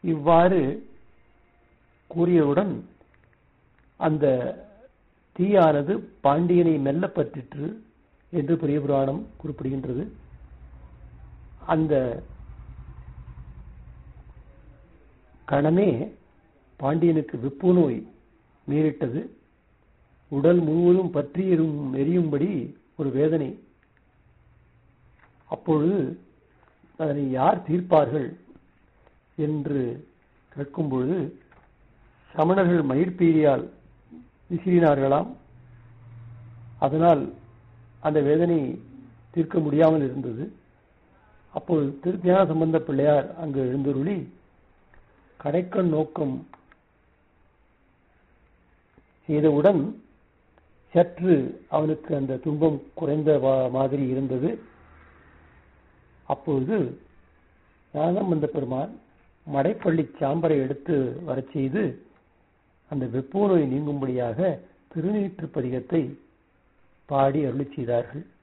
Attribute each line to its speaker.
Speaker 1: இவ்வாறு கூறியவுடன் அந்த தீயானது பாண்டியனை மெல்ல பற்றிற்று என்று பெரிய புராணம் குறிப்பிடுகின்றது. அந்த கணமே பாண்டியனுக்கு வெப்பு நோய் நேரிட்டது. உடல் முழுவதும் பற்றி எரியும்படி ஒரு வேதனை. அப்பொழுது அதனை யார் தீர்ப்பார்கள் என்று கேட்கும் பொழுது சமணர்கள் மயிர்பீலியால் விசிறினார்களாம். அதனால் அந்த வேதனை தீர்க்க முடியாமல் இருந்தது. அப்போது திருஞான சம்பந்த பிள்ளையார் அங்கு எழுந்தருளி கடைக்கண் நோக்கம் செய்தவுடன் சற்று அவனுக்கு அந்த துன்பம் குறைந்த மாதிரி இருந்தது. அப்பொழுது ஞானசம்பந்த பெருமான் மடைப்பள்ளி சாம்பரை எடுத்து வரச் செய்து அந்த வெப்ப நோய் நீங்கும்படியாக திருநீற்று பதிகத்தை பாடி அருளி செய்தார்கள்.